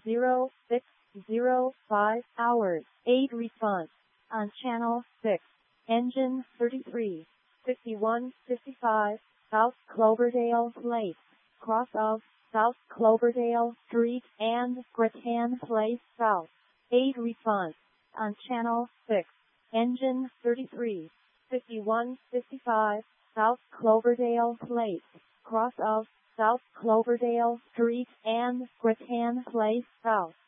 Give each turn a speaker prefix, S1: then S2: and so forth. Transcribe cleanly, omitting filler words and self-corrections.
S1: 06:05 hours. 8 response on channel 6. Engine 33, 5155, South Cloverdale Place, cross of South Cloverdale Street and Grattan Place South. 8 response on channel 6. Engine 33, 5155, South Cloverdale Place, cross of South Cloverdale Street and Grattan Place South.